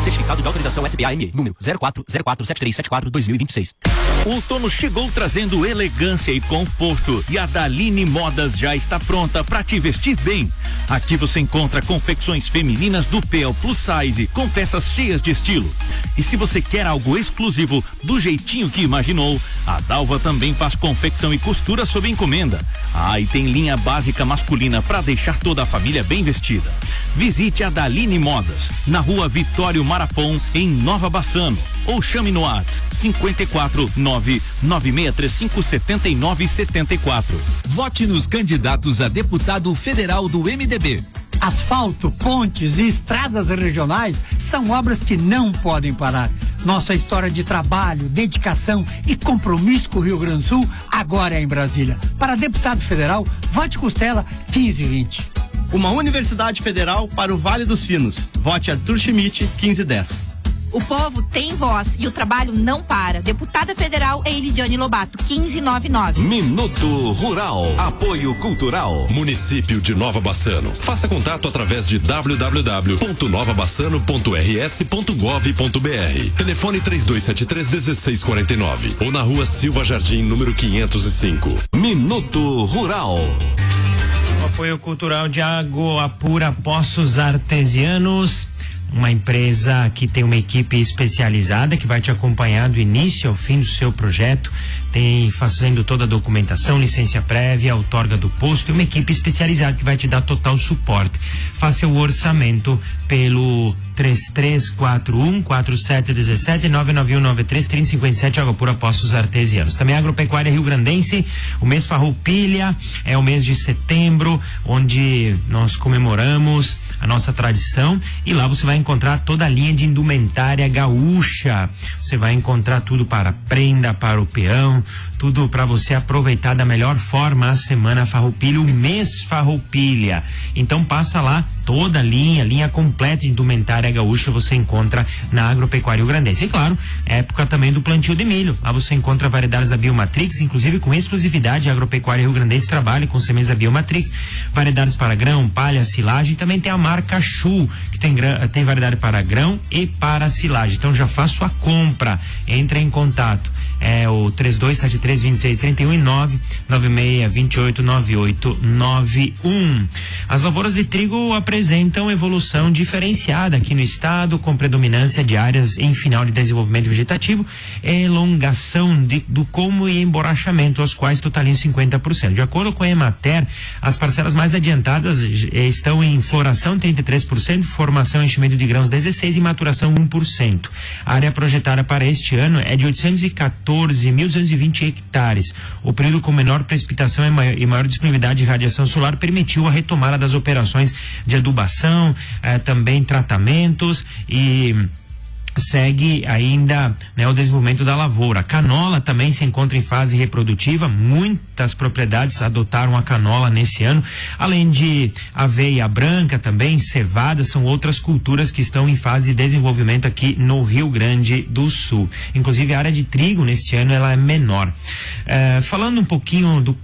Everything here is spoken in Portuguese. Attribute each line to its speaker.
Speaker 1: Certificado de autorização SBA-ME, número 04047374-2026.
Speaker 2: O outono chegou trazendo elegância e conforto e a Daline Modas já está pronta para te vestir bem. Aqui você encontra confecções femininas do P ao Plus Size com peças cheias de estilo. E se você quer algo exclusivo do jeitinho que imaginou, a Dalva também faz confecção e costura sob encomenda. E tem linha básica masculina para deixar toda a família bem vestida. Visite a Daline Modas na Rua Vitório Marafon, em Nova Bassano, ou chame no WhatsApp 54996357974.
Speaker 3: Vote nos candidatos a deputado federal do MDB.
Speaker 4: Asfalto, pontes e estradas regionais são obras que não podem parar. Nossa história de trabalho, dedicação e compromisso com o Rio Grande do Sul agora é em Brasília. Para deputado federal, vote Costela 1520.
Speaker 5: Uma universidade federal para o Vale dos Sinos. Vote Arthur Schmidt 1510.
Speaker 6: O povo tem voz e o trabalho não para. Deputada federal é Elidiane Lobato, 1599.
Speaker 7: Minuto Rural. Apoio Cultural. Município de Nova Bassano. Faça contato através de www.novabassano.rs.gov.br. Telefone 3273-1649 ou na Rua Silva Jardim, número 505. Minuto Rural.
Speaker 8: Apoio cultural de Água Pura Poços Artesianos, uma empresa que tem uma equipe especializada que vai te acompanhar do início ao fim do seu projeto, tem fazendo toda a documentação, licença prévia, outorga do posto, e uma equipe especializada que vai te dar total suporte. Faça o orçamento pelo 3341-4717 99193-3057, Água Pura Poços Artesianos. Também Agropecuária Rio Grandense, o mês Farroupilha é o mês de setembro, onde nós comemoramos a nossa tradição, e lá você vai encontrar toda a linha de indumentária gaúcha. Você vai encontrar tudo para prenda, para o peão, tudo para você aproveitar da melhor forma a semana Farroupilha, o mês Farroupilha. Então passa lá, toda a linha completa de indumentária gaúcha você encontra na Agropecuária Rio Grandense. E claro, época também do plantio de milho. Lá você encontra variedades da Biomatrix, inclusive com exclusividade. A Agropecuária Rio Grandense trabalha com sementes da Biomatrix, variedades para grão, palha, silagem, e também tem a marca Chu, que tem variedade para grão e para silagem. Então já faço a compra, entre em contato. É o 3273-2631 e 996289891. As lavouras de trigo apresentam evolução diferenciada aqui no estado, com predominância de áreas em final de desenvolvimento vegetativo, elongação do colmo e emborrachamento, aos quais totalizam 50%. De acordo com a Emater, as parcelas mais adiantadas estão em floração 33%, formação e enchimento de grãos 16% e maturação 1%. A área projetada para este ano é de 814.220 hectares. O período com menor precipitação e maior disponibilidade de radiação solar permitiu a retomada das operações de adubação, também tratamentos, e segue ainda, né, o desenvolvimento da lavoura. A canola também se encontra em fase reprodutiva. Muitas propriedades adotaram a canola nesse ano, além de aveia branca também, cevada, são outras culturas que estão em fase de desenvolvimento aqui no Rio Grande do Sul. Inclusive a área de trigo neste ano ela é menor. Falando um pouquinho do